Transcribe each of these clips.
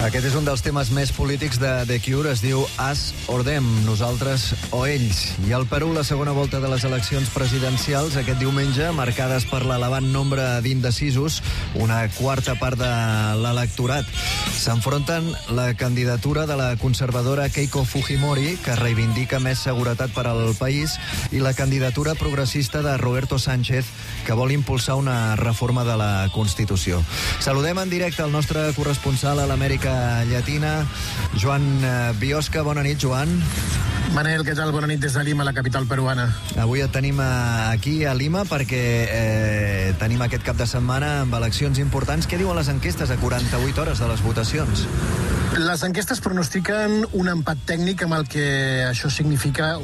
Aquest és un dels temes més polítics de The Cure, es diu Us or Them, nosaltres o ells. I al Perú, la segona volta de les eleccions presidencials aquest diumenge, marcades per l'elevat nombre d'indecisos, una quarta part de l'electorat. S'enfronten la candidatura de la conservadora Keiko Fujimori, que reivindica més seguretat per al país, i la candidatura progressista de Roberto Sánchez, que vol impulsar una reforma de la Constitució. Saludem en directe el nostre corresponsal a l'Amèrica Llatina, Joan Biosca. Bona nit, Joan. Manel, què tal? Bona nit des de Lima, la capital peruana. Avui et tenim aquí a Lima perquè tenim aquest cap de setmana amb eleccions importants. Què diuen les enquestes a 48 hores de les votacions? Les enquestes pronostiquen un empat tècnic amb el que això significa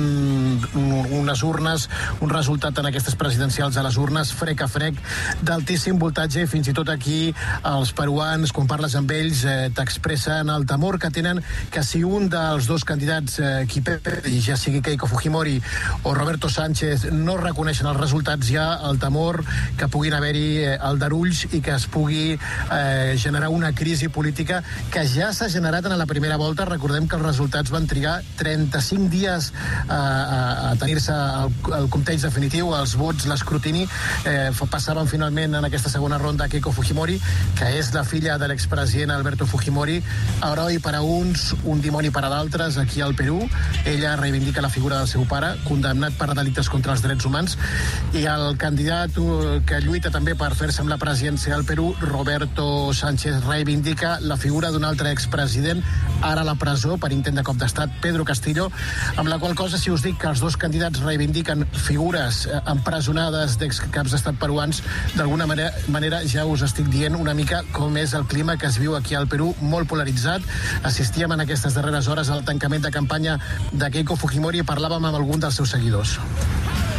unes urnes, un resultat en aquestes presidencials a les urnes frec a frec, d'altíssim voltatge. Fins i tot aquí els peruans, quan parles amb ells, t'expressen el temor que tenen que si un dels dos candidats qui perdi, ja sigui Keiko Fujimori o Roberto Sánchez, no reconeixen els resultats, hi ha el temor que puguin haver-hi aldarulls i que es pugui generar una crisi política que ja s'ha generat en la primera volta. Recordem que els resultats van trigar 35 dies a tenir-se el compteig definitiu, els vots, l'escrutini. Passaven finalment en aquesta segona ronda Keiko Fujimori, que és la filla de l'expresident Alberto Fujimori, heroi per a uns, un dimoni per a d'altres aquí al Perú. Ella reivindica la figura del seu pare, condemnat per delictes contra els drets humans, i el candidat que lluita també per fer-se amb la presidència del Perú, Roberto Sánchez, reivindica la figura d'un altre expresident, ara a la presó per intent de cop d'estat, Pedro Castillo, amb la qual cosa, si us dic que els dos candidats reivindiquen figures empresonades d'excaps d'estat peruans, d'alguna manera ja us estic dient una mica com és el clima que es viu aquí al Perú, molt polaritzat. Assistíem en aquestes darreres hores al tancament de campanya de Keiko Fujimori i parlàvem amb algun dels seus seguidors.